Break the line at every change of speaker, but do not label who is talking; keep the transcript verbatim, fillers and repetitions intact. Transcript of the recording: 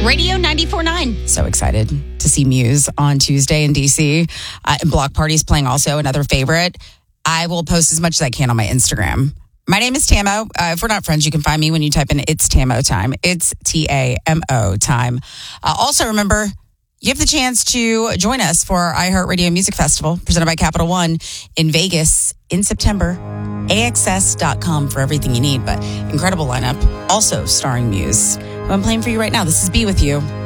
Radio ninety-four point nine.
So excited to see Muse on Tuesday in D C. Uh, Block Party's playing also, another favorite. I will post as much as I can on my Instagram. My name is Tamo. Uh, if we're not friends, you can find me when you type in It's Tamo Time. It's T A M O time. Uh, also, remember, you have the chance to join us for our iHeartRadio Music Festival presented by Capital One in Vegas in September. A X S dot com for everything you need, but incredible lineup. Also starring Muse, who I'm playing for you right now. This is Be With You.